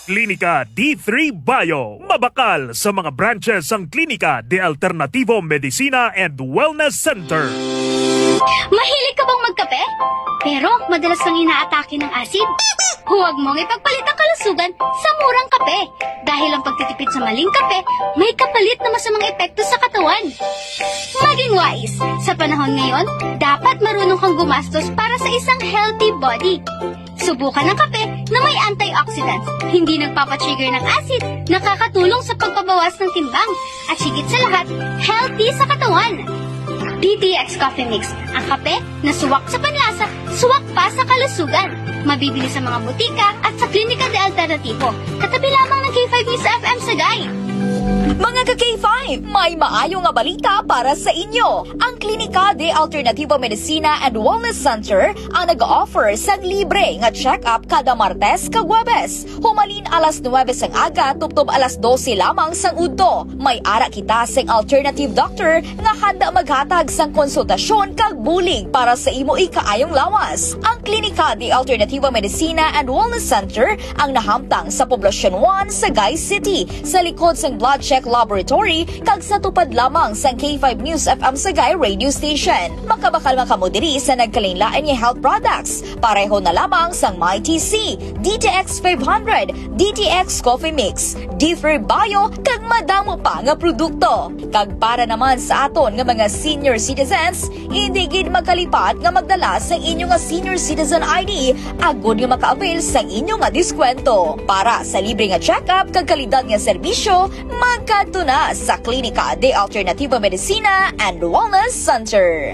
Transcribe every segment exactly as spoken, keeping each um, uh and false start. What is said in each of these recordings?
Klinika D three Bio. Mabakal sa mga branches ang Klinika de Alternativo Medicina and Wellness Center. Mahilig ka bang magkape? Pero madalas kang inaatake ng asid? Huwag mong ipagpalit ang kalusugan sa murang kape. Dahil ang pagtitipid sa maling kape, may kapalit na masamang epekto sa katawan. Maging wise. Sa panahon ngayon, dapat marunong kang gumastos para sa isang healthy body. Subukan ng kape na may antioxidants, hindi nagpapatrigger ng acid, nakakatulong sa pagpabawas ng timbang, at higit sa lahat, healthy sa katawan. D T X Coffee Mix, ang kape na suwak sa panlasa, suwak pa sa kalusugan. Mabibili sa mga butika at sa Klinika de Alternativo, katabi lamang ng K five News F M Sagay. Mga ka-K five, may maayong nga balita para sa inyo. Ang Klinika de Alternativo Medicina and Wellness Center ang nag-offer sa libre nga check-up kada Martes kag Huwebes. Humalin alas nuwebe sang aga, tubtob alas dose lamang sang udto. May ara kita sang alternative doctor nga handa maghatag sang konsultasyon kag bulig para sa imo ikaayong lawas. Ang Klinika de Alternativo Medicina and Wellness Center ang nahamtang sa Poblacion one, Sagay City, sa likod sang Blood Check Laboratory kag sa tupad lamang sa K five News F M Sagay Radio Station. Makabakal makamudiri sa nagkalain-lain nga health products. Pareho na lamang sang MyTC, D T X five hundred, D T X Coffee Mix, D three Bio kag madamo pa nga produkto. Kag para naman sa aton nga mga senior citizens, hindi gid magkalipat nga magdala sa inyo nga senior citizen I D agud nga maka-avail sa inyo nga diskwento. Para sa libre nga check-up kag kalidad nga serbisyo, magkadto na sa Klinika de Alternativo Medicina and Wellness Center.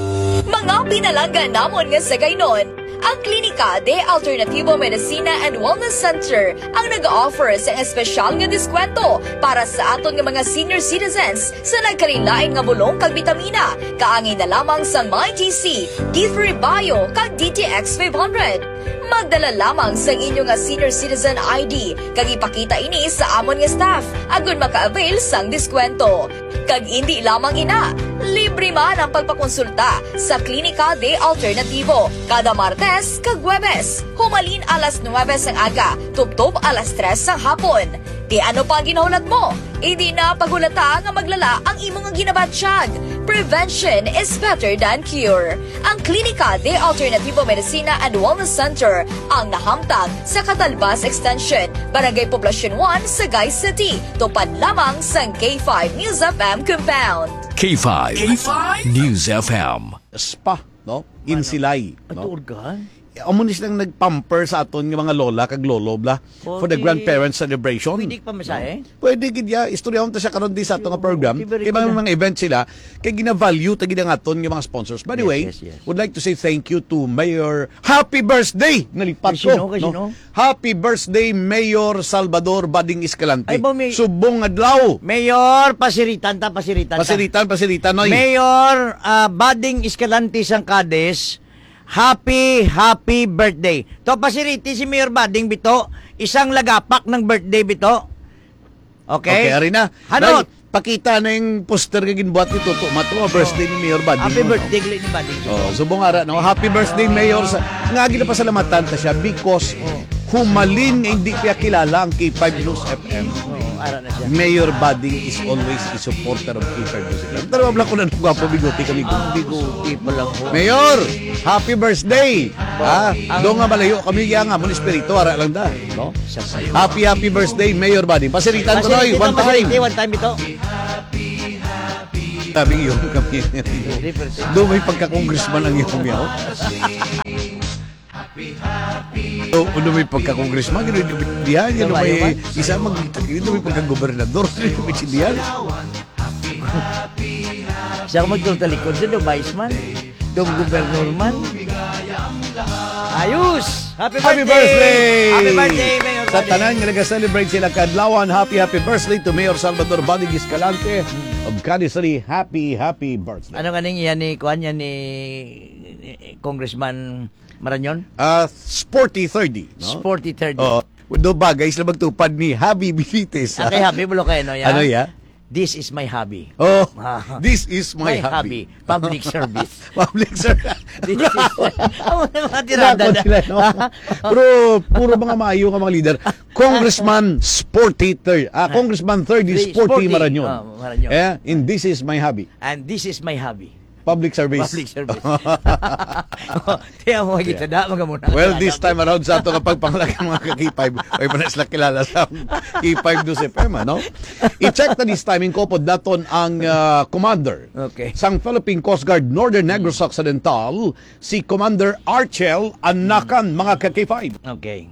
Mga pinalanggan namon nga sa gaynon, ang Klinika de Alternativo Medicina and Wellness Center ang nag-offer sa espesyal nga diskwento para sa aton nga mga senior citizens sa nagkalilain nga bulong kag bitamina, kaangin na lamang sa MyTC, D three Bio kag D T X five hundred. Magdala lamang sa inyo nga senior citizen I D kag ipakita ini sa amon nga staff agon maka-avail sang diskwento. Kag hindi lamang ina, libre man ang pagpakonsulta sa Klinika de Alternativo kada Martes kag Huwebes. Humalin alas nuwebe sang aga, tubtob alas tres sang hapon. Di ano pa ginahulat mo? Idi na pagulata nga maglala ang imong nga ginabatsyag. Prevention is better than cure. Ang Klinika de Alternativo Medicina and Wellness Center ang nahamtang sa Catalbas Extension, Barangay Poblacion one, Sagay City. Tupad lamang sa K five News F M Compound. K five, K five News F M. Spa, no? Insilay, Ato no? organ? Amo ni silang nagpamper sa aton ng mga lola kag lolo bla for the Okay. grandparents celebration. Pwede ka masahe? Pwede gid ya istorya ta siya karon di sa ato nga program. Okay, very Kay mga, good. mga event sila kay gina-value ta gid ang aton nga mga sponsors. By the Yes, way, yes, yes. would like to say thank you to Mayor Happy Birthday nalipat Kay sino, ko. kay sino? Happy birthday Mayor Salvador Bading Escalante. Ay, ba, may- Subong adlaw. Mayor, pasiritan ta, pasiritan ta. Pasilitan, pasilitan noy. Mayor uh, Bading Escalante Sangkades, happy, happy birthday. To pasiriti si Mayor Bading Bito, isang lagapak ng birthday Bito. Okay, Okay? ari na. Hanot. Nay, pakita na yung poster nga ginbuhat ni Toto Mato, ang birthday ni Mayor Bading. Happy no? birthday ni Bading. Oh, subong ara no. Happy birthday Mayor sa nga gina pasalamatan ta siya because humalin nga hindi pa kilala ang K five News F M. Oh, ara na siya. Mayor Bading is always a supporter of K five News F M. Pero wala ko na gwapo bigote kami ko. Bigote pa lang ho. Mayor, happy birthday. Ha? Do nga malayo kami ya nga mon espiritu ara lang da, no? Happy happy birthday Mayor Bading. Pasiritan ko noy one time. Pasiriti, one time ito. Sabi yung kami. Do may pagka-congressman ang iyong yaw. So, ano may pagka-congressman, gano'n yung diyan, gano'n may isa mag, gano'n may pagka-gobernador, gano'n may sindihan. Siya ko magtutalikod siya, do vice man, do gobernur man. Ayos! Happy birthday! Happy birthday! Happy birthday, Mayor Sa Bading. tanan nga nag-celebrate sila kadlawan, happy happy birthday to Mayor Salvador Bading Escalante of Canisari. Happy happy birthday. Ano nga ning yan ni, kuhan yan ni ni Congressman Maranyon? Uh, sporty thirty, no? Sporty third. Oo. Do bagay sila magtupad ni Habi Benitez. Ang kay happy, bulo kayo, no? Ya? Ano ya? This is my hobby. Oh, Ah. this is my, My hobby. Public service. Public service. This is, amo na mga tirada Dapat sila, no? Pero puro mga maayo nga mga leader. Congressman Sporty Third. Ah, Congressman Third is Sporty Sporty. Marañon. Oh, Marañon. Eh, and this is my hobby. And this is my hobby. Public service. Public service. Tiyan mo kita da, mga muna. Well, this time around sa ato kapag panglaki ng mga ka-K five, ay pa na sila kilala sa K five News F M, no? I-check na this time in Kopod daton ang uh, commander Okay. sang Philippine Coast Guard Northern Negros Occidental, si Commander Archel Anakan, mga ka-K five. Okay.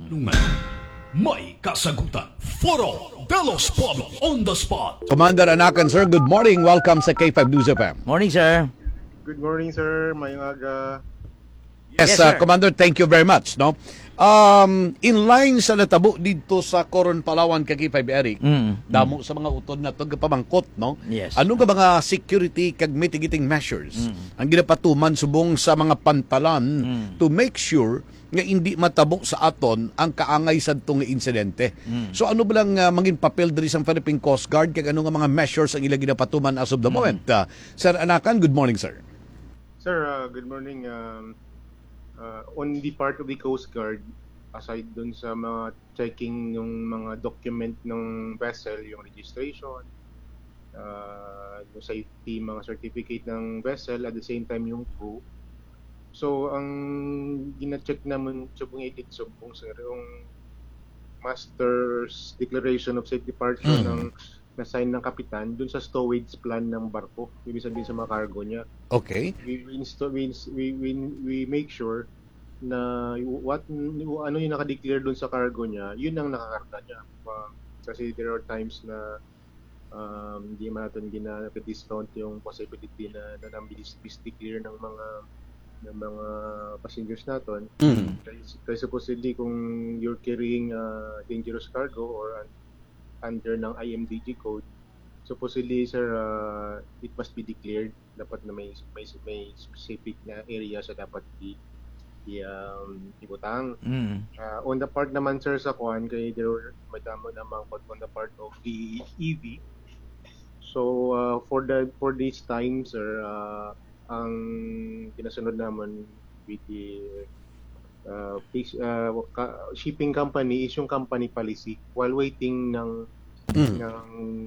May kasagutan. Foro de los Pueblos on the spot. Commander Anakan, sir, good morning. Welcome sa K five News F M. Morning, sir. Good morning, sir. Mayong aga. Yes, Yes, uh, sir. Commander, thank you very much, no? Um, in line sa natabo dito sa Coron, Palawan, ka K five, Eric, Mm, damo sa mga utod na ito pamangkot, no? Yes. Ano ka mga security kag mitigating measures ang ginapatuman subong sa mga pantalan to make sure nga hindi matabo sa aton ang kaangay sa itong insidente. So ano ba lang uh, maging papel diri sa Philippine Coast Guard kag ano nga mga measures ang ilang ginapatuman as of the moment? Uh, Sir Anakan, good morning, sir. Sir, uh, good morning. Um, uh, on the part of the Coast Guard, aside dun sa mga checking yung mga document ng vessel, yung registration, uh, yung safety, mga certificate ng vessel, at the same time yung crew. So, ang gina-check naman sa pong edit subong sir, yung Master's Declaration of Safe Departure ng na-sign ng kapitan dun sa stowage plan ng barko, ibig sabihin sa mga cargo niya. Okay. We we, insta- we, we, we, we make sure na what ano yung naka-declare dun sa cargo niya, yun ang nakakarga niya. Uh, kasi there are times na um, hindi man natin gina-discount yung possibility na na-declare ng mga ng mga passengers natin. Mm. Kasi, kasi supposedly kung you're carrying uh, dangerous cargo or un- under ng I M D G code, supposedly sir, uh, it must be declared. Dapat na may may, may specific na area sa dapat i, i um, ibutang. Mm. Uh, on the part naman sir sa kuan kay there madamo namang on the part of the E V. So uh, for the for this time sir, uh, ang kinasunod naman with the uh, fish, uh, ka- shipping company is yung company policy while waiting ng Mm. ng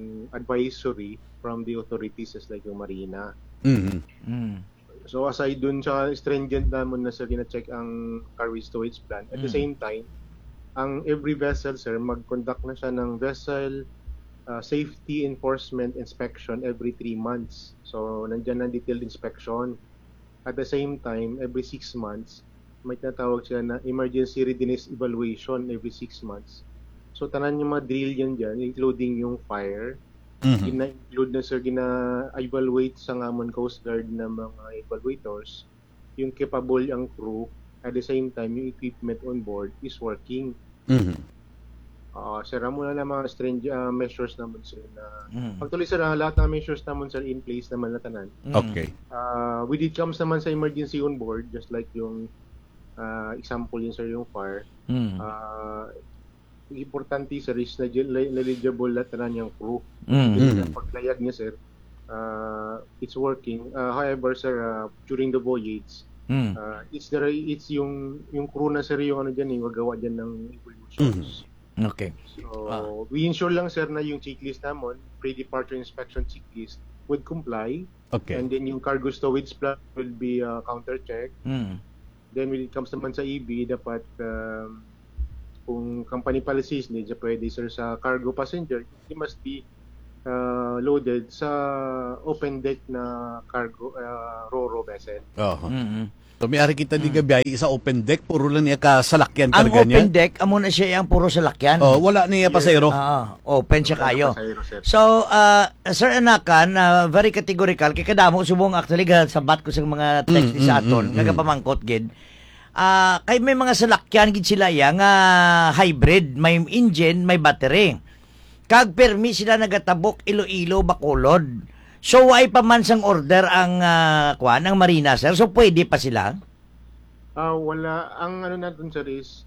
advisory from the authorities as like yung Marina. Mm. Mm. So aside dun sa stringent naman na sa gina-check ang cargo stowage plan, at the Mm. same time, ang every vessel sir, mag-conduct na siya ng vessel uh, safety enforcement inspection every three months. So nandiyan ang detailed inspection. At the same time, every six months, may tinatawag sila na emergency readiness evaluation every six months. So tanan yung mga drill yan dyan, including yung fire, Mhm. gina-include na sir, gina-evaluate sa Ngamon Coast Guard na mga evaluators, yung capable ang crew, at the same time, yung equipment on board is working. Mhm. Uh, sir, muna na mga strange uh, measures naman sir na Mm. actually sir, ah, lahat ng measures naman sir in place naman na tanan. Okay. Uh, with it comes naman sa emergency on board, just like yung uh, example yun sir, yung fire. Mm. Uh, importante sir is na eligible lahat na niyang crew. Mm. Kasi ang paglayag niya sir, uh, it's working. Uh, however sir, uh, during the voyage, Mm. uh, it's the it's yung yung crew na sir yung ano diyan eh, magawa diyan ng evolutions. Okay. So, Ah. we ensure lang sir na yung checklist naman, pre-departure inspection checklist would comply, Okay. and then yung cargo stowage plan will be uh, counter-check. Mm. Then when it comes naman sa E B, dapat um, kung company policies ni siya pwede sir sa cargo passenger, it must be uh, loaded sa open deck na cargo uh, ro-ro vessel. Oh. Mm. So may ari kita di gabiyahe sa open deck, puro lang niya ka salakyan Ang karga niya. open deck, amo na siya ang puro salakyan. Oh, wala niya pasayro. Ah, open siya kayo. Pasahero, sir. So, uh, Sir Anakan, uh, very categorical, kay kadamo subong actually ga sabat ko sa mga text Mm, ni sa mm, aton, mm, nga mm. pamangkot gid. Ah, kay may mga salakyan gid sila ya nga hybrid, may engine, may battery. Kag permi sila nagatabok Iloilo, Bacolod. So, ay pa man sang order ang uh, kuan, ang Marina, sir. So, pwede pa sila? Ah, wala. Ang ano natin sir is,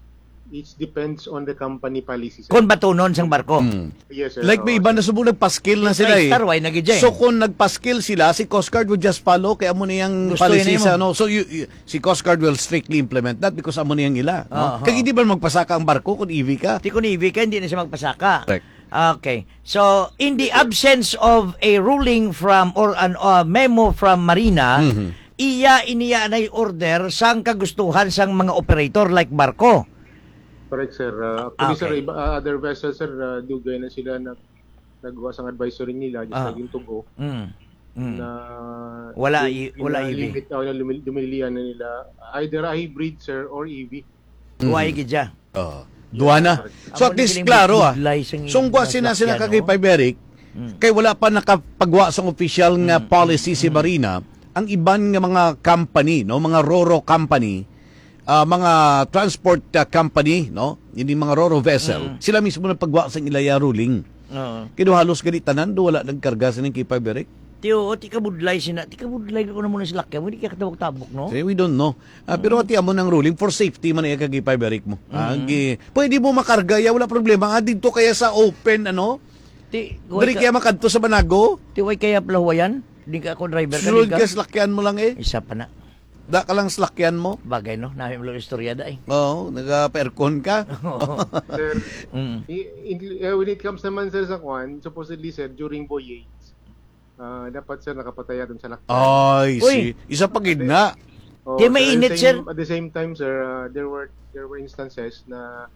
it depends on the company policy, sir. Kung batunon sang barko. Mm. Yes, sir. Like may Oo, iba na subong nagpaskill na sila eh. Star, why nagidya eh? So kung nagpaskill sila, si Coast Guard would just follow kaya amo niyang Gusto policy yun eh, sa mo. ano. So you, you- si Coast Guard will strictly implement that because amo niyang ila. No? Aha. Kaya hindi ba magpasaka ang barko kung E V ka? Di ko ni-ibig ka, hindi na siya magpasaka. Correct. Okay. So, in the absence of a ruling from or an uh, memo from Marina, iya iniya na order sang kagustuhan sang mga operator like barko. Correct, sir. Uh, actually, Okay. sir, iba, uh, other vessels, sir, uh, dugay na sila na nagawa sa advisory nila, just Ah. like yung Tugo, Mm. Mm. na Wala yung- i- wala yung E V. limit, oh, na lumil- dumilian na nila either a hybrid, sir, or E V. Huwag gidya. Oo. Duwa na. So Amo at ni least kining klaro ah. budlay sang- Sungwa sang sina sina sakyan, kay no? Piberic, kay wala pa nakapagwa sa official nga Mm. policy si Marina, ang iban nga mga company, no, mga Roro company, ah, mga transport ah, company, no, hindi mga Roro vessel, sila mismo nagpagwa sa ilaya ruling. Oo. Kaya halos ganitanan do wala nagkarga sa ning kay Piberic. Tiyo, ti ka budlay sina. Ti ka budlay ko na muna sila kaya. Hindi ka katabok-tabok, no? Say, we don't know. Ah, pero ati amo ng ruling for safety man iya kag Piberic mo. Ah, gi- pwede mo makarga ya wala problema. Ah, dito kaya sa open ano, Ti, diri huwag kaya ka, makadto sa Banago. ti, huwag kaya palahuayan? Hindi ka ako driver ka, Sunod di ka ka? slakyan mo lang eh. Isa pa na. Da ka lang slakyan mo. Bagay, no? Namin mo lang istorya da eh. Oo, nag-percon ka. Sir, Mm. i- in- uh, when it comes naman, sir, sa kwan, supposedly, sir, during voyage, ah, dapat, sir, nakapataya dun sa lakyan. Ay, Uy. si. Isa pa gid na. Oh, Di sir, mainit, at the sir. same- At the same time, sir, uh, there were there were instances na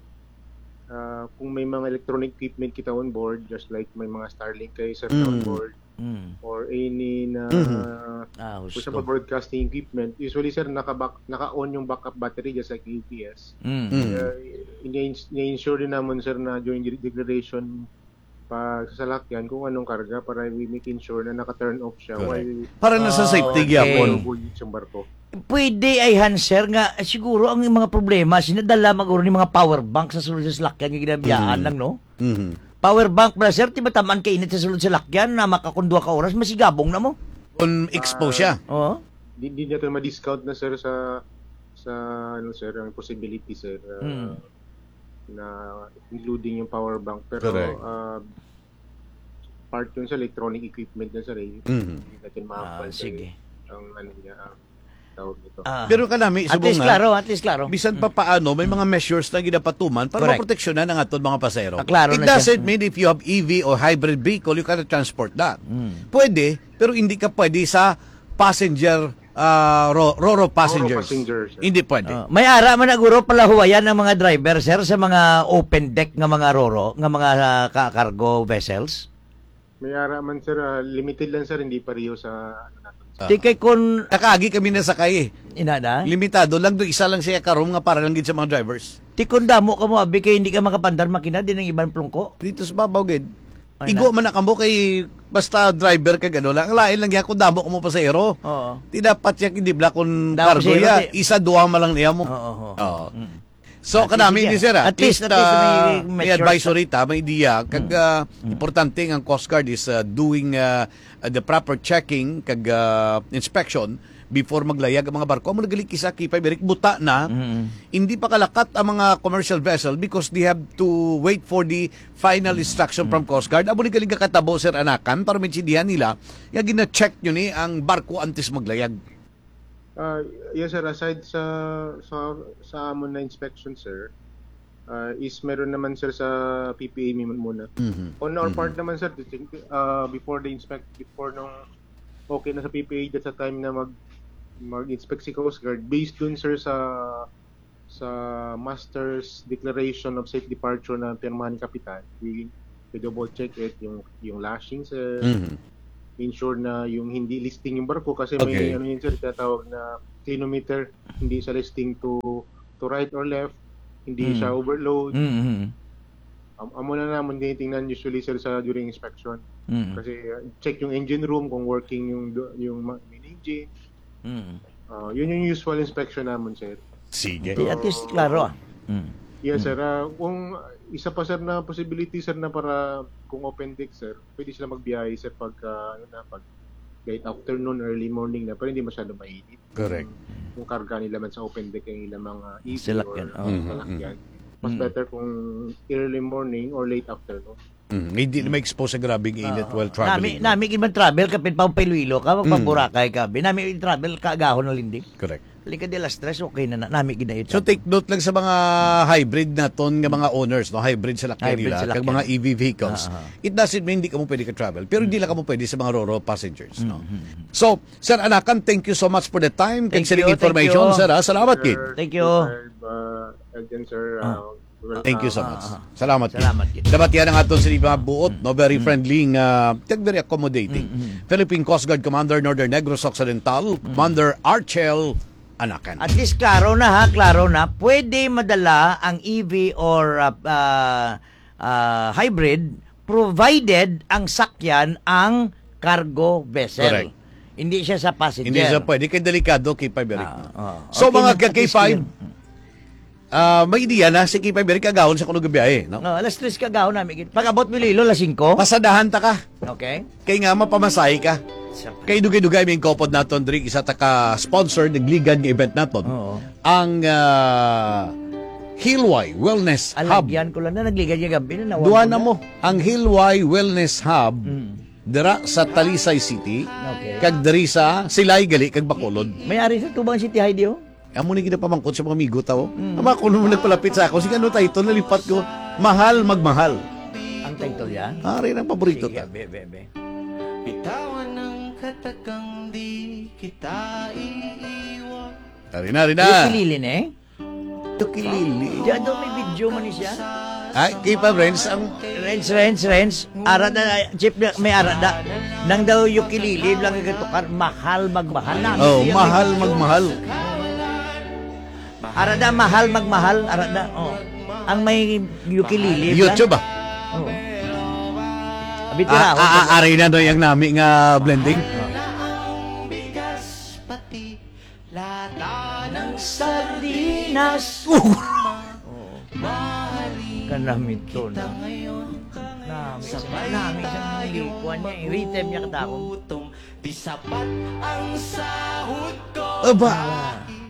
uh, kung may mga electronic equipment kita on board, just like may mga Starlink kayo, sir, na on Mm. board, Mm. or any na Mhm. Ah, kung gusto. sa broadcasting equipment, usually, sir, naka-back, naka-on yung backup battery just like U P S. Mm. Mm. Uh, ini-ensure din naman, sir, na during the declaration pa sa salakyan kung anong karga para we making sure na naka-turn off siya Correct. while Para nasa Ah, safety okay. gyapon. voyage yung barko. Pwede ay Hanser nga eh, siguro ang mga problema sinadala maguro ni mga power bank sa sulod sa lakyan nga ginabiyaan Mm. lang no. Mhm. Power bank pala sir, ti mataman ka init sa sulod sa lakyan na makakundwa ka oras masigabong na mo. On expo siya. Oo. Di, di natin ma-discount na, sir, sa sa ano, sir, ang possibility, sir, uh, Mm. na including yung power bank. Pero Correct. uh, part yun sa electronic equipment na, sir, eh. Mhm. Hindi natin Ah, ma-apply, sir, sige. ang ano niya, ang tawag nito. Ah. Pero kanami at subong least nga, klaro, at least klaro. bisan pa paano may mga measures na ginapatuman para Correct. maproteksyonan ang aton mga pasero. Ah, klaro It na siya. doesn't mean if you have E V or hybrid vehicle you cannot transport that. Mm. Pwede, pero hindi ka pwede sa passenger uh, ro- Roro passengers. passengers, sir. Hindi pwede. Ah, may ara man naguro pala huwayan ng mga driver sir sa mga open deck nga mga roro, nga mga ah, ka- cargo vessels. May ara man, sir, uh, limited lang, sir, hindi pareho sa ano natin. Ah. Di kay kun Nakaagi kami na sakay eh. inada. Limitado lang do isa lang siya karom nga para lang gid sa mga drivers. Ti kun damo ka mo abi kay hindi ka makapandar makina din ang ibang plungko. Dito sa babaw gid. Ay, Igo man na kamo kay basta driver ka gano lang. Lain lang ya kung damo mo pasahero. Oo. Di dapat siya hindi bla kung Damo cargo pasahero, ya. di- Isa duwa man lang niya mo. Oo. oo. Oo. Mm. So At kanami least, ni sir, yeah. At least- at least may- uh, may may sure advisory ta, may idea kag Mm. uh, importante ang Coast Guard is uh, doing uh, uh, the proper checking kag uh, inspection before maglayag ang mga barko. Amo nagali kisa kay Piberic buta na. Mm. Hindi pa kalakat ang mga commercial vessel because they have to wait for the final instruction from Coast Guard. Amo ni galing kakatabo sir anakan para maintindihan nila nga gina-check nyo ni ang barko antes maglayag. Uh, yes, sir, aside sa sa sa amon na inspection, sir, uh, is meron naman, sir, sa P P A muna. Mhm. On our part naman, sir, to think, uh, before the inspect, before nung okay na sa P P A, that's the time na mag mag-inspect si Coast Guard based dun, sir, sa sa Master's Declaration of Safe Departure na pirmahan ni Kapitan. We, we double check it, yung yung lashing, sir, Mhm. ensure na yung hindi listing yung barko kasi Okay. may ano yun, sir, tinatawag na clinometer, hindi sa listing to to right or left, hindi Mm. siya overload. Mm. Um, amo na naman tinitingnan usually, sir, sa during inspection. Mm. Kasi uh, check yung engine room kung working yung do- yung ma- main engine. Mm. Uh, yun yung usual inspection naman, sir. Sige. Di at least klaro. ah. Mm. Yes, sir. Uh, kung isa pa, sir, na possibility, sir, na para kung open deck, sir, pwede sila magbiyahe, sir, pag uh, ano na, pag late afternoon, early morning na, pero hindi masyado mainit. Correct. Kung karga nila man sa open deck yung ilang mga E V Salakyan, or oo. salakyan. mas better kung early morning or late afternoon. Mm, hindi na ma-expose sa grabing init while traveling. Nami, nami man travel, kapit pa Iloilo ka, Mm. magpaburakay ka. Nami travel, kaagahon na lindi. Correct. Halika de la stress, okay na na. Nami gina ito. So take note lang sa mga hybrid na ton nga mga owners, no, hybrid sa lakyan Hybrid nila, sa lakyan. kag mga E V vehicles. Ah, ah. It doesn't mean hindi ka mo pwede ka travel, pero hindi lang ka mo pwede sa mga Roro passengers, no. Mm-hmm. So, Sir Anakan, thank you so much for the time. Kag Thank sa you, thank information, you. sir. Ha? Salamat, kid. Sir, Thank you. Sir, uh, again, sir, uh, well, Thank you so uh, much. Salamat, kid. Salamat, kid. Dapat yan ang aton sa mga buot, no, very friendly, nga, kag very accommodating. Philippine Coast Guard Commander Northern Negros Occidental, Commander Archel Anakan. At least klaro na ha, klaro na. Pwede madala ang E V or uh, uh, uh, hybrid provided ang sakyan ang cargo vessel. Correct. Hindi siya sa passenger. Hindi siya pwede, kay delikado, K five Eric. Ah, ah. So, Okay mga na, at K least five, yun. ah may ideya na, si K five Eric kagahon sa kuno gabiyahe, no? No, alas tres ka gahon namin. Pag abot mo Iloilo, alas singko. Pasadahan ta ka. Okay. Kay nga mapamasahe ka. Kay dugay-dugay may kopod naton diri isa ta ka sponsor nagligan nga event naton. Oo. Ang uh, Hillway Wellness Hub. Alagyan ko lang na nagligan niya gabi na. Duha na mo ang Hillway Wellness Hub Mm. dira sa Talisay City. Okay. Kag diri sa Silay gali kag Bacolod. May ari sa Tubang City Heidi oh. Amo ni ginapamangkot sa mga amigo tawo. Mm. Ama ko nung nagpalapit sa ako, sige ano tayo ito, nalipat ko, mahal magmahal. Ang title yan. Ari ang paborito Sige, ta. be, be, be. Bitawan ng katagang di kita iiwan. Ari na, ari Yung na. kililin eh. Tukilili. Diyan daw may video man ni siya. Ay, kay pa friends, ang Rens, Rens, Rens. Arada, Chip, may arada. Nang daw yung kilili lang igatukar, mahal magmahal na. oh, mahal magmahal. Arada, mahal magmahal. Arada, oh. Ang may ukulele. YouTube ah. Oh. Abi Ah, tira ah, ah, ari na doy ang nami nga blending. Ang bigas pati lata ng Sardinas. mahalin Kanamit to kita na. ngayon. Nami, nami siyang likuan niya. I-rhythm niya katako. Gutom, di sapat ang sahod ko. Aba.